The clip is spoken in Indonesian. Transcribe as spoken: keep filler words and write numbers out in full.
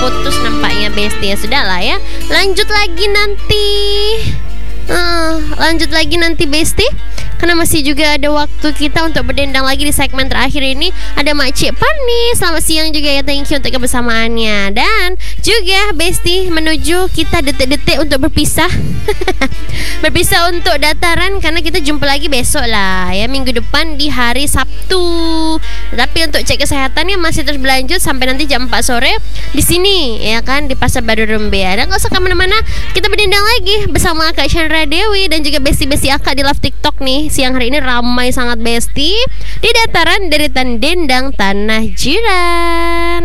putus nampaknya Besti. Ya sudah lah ya, lanjut lagi nanti. Uh, lanjut lagi nanti Besti, karena masih juga ada waktu kita untuk berdendang lagi di segmen terakhir ini. Ada Makcik Pani, selamat siang juga ya, thank you untuk kebersamaannya. Dan juga Besti menuju kita detik-detik untuk berpisah. Berpisah untuk dataran, karena kita jumpa lagi besok lah ya, minggu depan di hari Sabtu. Tapi untuk cek kesehatannya masih terus berlanjut sampai nanti jam empat sore di sini ya kan, di Pasar Baru Rumbia. Dan gak usah kemana-mana, kita berdendang lagi bersama Kak Chandra Dewi dan juga Besti-Besti Akak di live TikTok nih. Siang hari ini ramai sangat Besti di dataran deretan dendang tanah jiran.